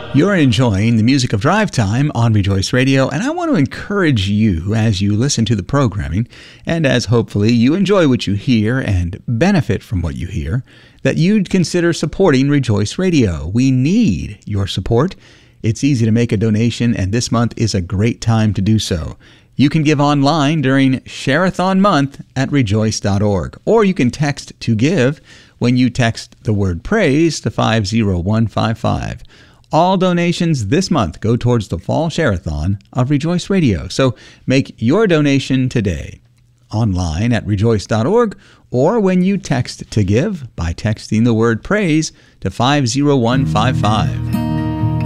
You're enjoying the music of Drive Time on Rejoice Radio, and I want to encourage you as you listen to the programming, and as hopefully you enjoy what you hear and benefit from what you hear, that you'd consider supporting Rejoice Radio. We need your support. It's easy to make a donation, and this month is a great time to do so. You can give online during Share-a-thon month at rejoice.org, or you can text to give when you text the word praise to 50155. All donations this month go towards the Fall Share-a-thon of Rejoice Radio. So make your donation today online at rejoice.org or when you text to give by texting the word praise to 50155.